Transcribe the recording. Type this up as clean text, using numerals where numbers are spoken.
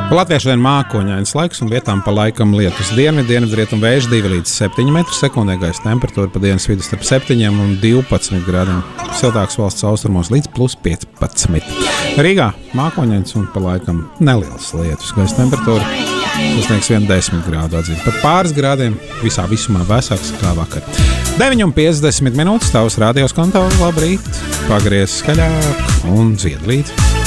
Latviešu dienu mākoņains laiks un vietām pa laikam lietus. Dienvidrietumu vējš 2 līdz 7 m/sekundē, gaisa temperatūra pa dienas vidu starp 7 un 12 grādiem. Siltāks valsts austrumos līdz +15. Rīgā mākoņains un pa laikam neliels lietus. Gaisa temperatūra sasniegs 10 grādu atzīme. Pat pāris grādiem visā visumā vēsāks kā vakar. 9:50 minūtes tavs radios kontā. Labrīt, pagriez skaļāk un dzied līdzi.